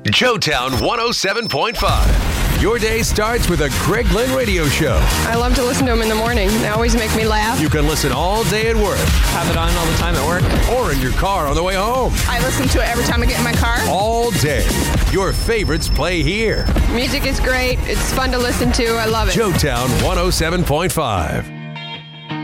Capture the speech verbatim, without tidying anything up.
Joetown one oh seven point five. Your day starts with a Greg Glenn radio show. I love to listen to them in the morning. They always make me laugh. You can listen all day at work. Have it on all the time at work. Or in your car on the way home. I listen to it every time I get in my car. All day. Your favorites play here. Music is great. It's fun to listen to. I love it. Joetown one oh seven point five.